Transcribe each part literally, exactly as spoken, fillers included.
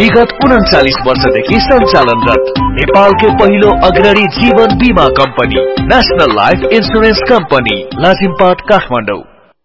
विगत उन्चालीस वर्षदेखि सञ्चालनरत नेपालकै पहिलो अग्रणी जीवन बीमा company national life insurance company Lazimpat Kathmandu.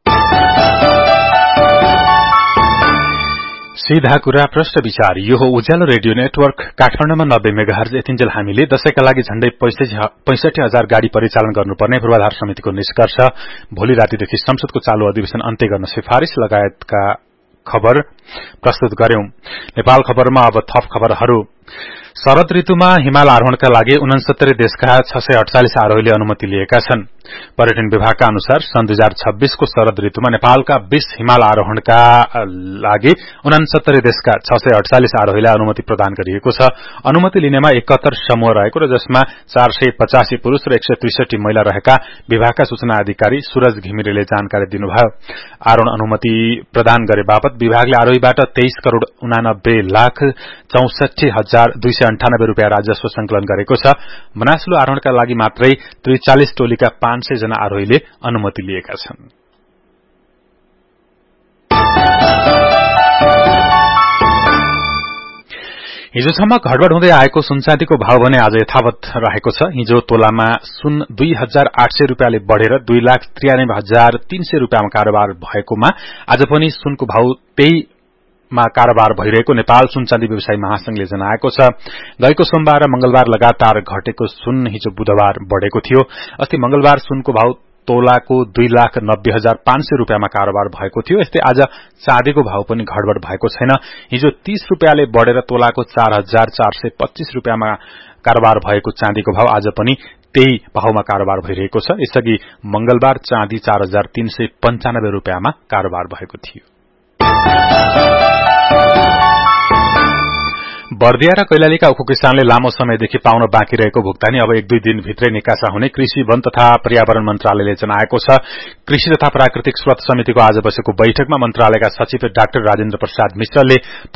सीधा कुरा प्रश्न विचार यो हो उज्यालो रेडियो नेटवर्क काठमाडौँमा नब्बे मेगाहर्ज यतिन्जेल हामीले दशैंका लागि झण्डै पैंसठी हजार गाड़ी परिचालन गर्नुपर्ने पूर्वाधार समितिको निष्कर्ष, भोलि रातिदेखि संसदको चालू अधिवेशन अन्त्य गर्न सिफारिश लगायतका खबर प्रस्तुत गर्यौं। नेपाल खबरमा अब थप खबरहरू। शरद ऋतुमा हिमाल आरोहणका लागि उनसत्तरी देशका छ सय अडचालिस आरोहीले अनुमति लिएका छन्। पर्यटन विभागका अनुसार सन् दुई हजार छब्बीस को शरद ऋतुमा नेपालका बीस हिमाल आरोहणका लागि उनसत्तरी देशका छ सय अडचालिस आरोहीलाई अनुमति प्रदान गरिएको छ। अनुमति लिनेमा एकहत्तर समूह रहेको र जसमा चार सय पचासी पुरूष र एक सय त्रिसठी महिला रहेका विभागका सूचना अधिकारी सूरज घिमिरेले जानकारी दिनुभयो। आरोहण अनुमति प्रदान गरे बापत विभागले आरोहीबाट तेइस करोड़ उनानब्बे लाख चौसठी हजार दुई सय अन्ठानब्बे रूपियाँ राजस्व संकलन गरेको छ। मनासलु आरोहणका लागि मात्रै त्रिचालिस टोलीका पाँच सय जना आरोहीले अनुमति लिएका छन्। हिजोसम्म घटबढ़ हुँदै आएको सुनचाँदीको भाव भने आज यथावत रहेको छ। हिजो तोलामा सुन दुई हजार आठ सय रूपियाँले बढ़ेर दुई लाख त्रियानब्बे हजार तीन सय रूपियाँमा कारोबार भएकोमा आज पनि सुनको भाव त्यही मा कारोबार भइरहेको नेपाल सुनचाँदी व्यवसायी महासंघले जनाएको छ। गएको सोमबार र मंगलबार लगातार घटेको सुन हिजो बुधबार बढ़ेको थियो। अस्ति मंगलबार सुनको भाव तोलाको दुई लाख नब्बे हजार पाँच सय रूपियाँमा कारोबार भएको थियो। यस्तै आज चाँदीको भाव पनि घटबढ़ भएको छैन। हिजो तीस रूपियाँले बढ़ेर तोलाको चार हजार चार सय पच्चीस रूपियाँमा कारोबार भएको चाँदीको भाव आज पनि त्यही भावमा कारोबार भइरहेको छ। यसअघि मंगलबार चाँदी चार हजार तीन सय पञ्चानब्बे रूपियाँमा कारोबार भएको थियो। बर्दिया र कैलालीका उखु किसानले लामो समयदेखि पाउन बाँकी रहेको भुक्तानी अब एक दुई दिन भित्रै निकासा हुने कृषि वन तथा पर्यावरण मन्त्रालयले जनाएको छ। कृषि तथा प्राकृतिक स्रोत समितिको आज बसेको बैठकमा मन्त्रालयका सचिव डाक्टर राजेन्द्र प्रसाद मिश्रले